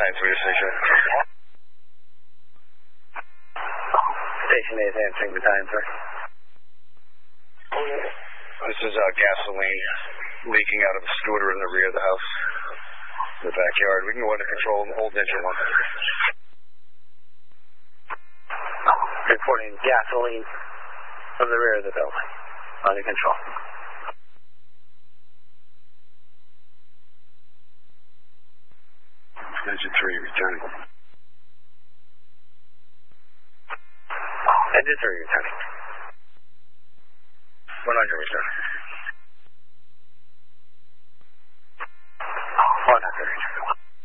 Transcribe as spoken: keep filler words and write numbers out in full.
nine three station. Station A is answering the time, sir. This is uh, gasoline leaking out of a scooter in the rear of the house. In the backyard. We can go under control and hold engine one. Reporting gasoline from the rear of the building. Under control. Engine three returning. Engine three returning. one hundred returning.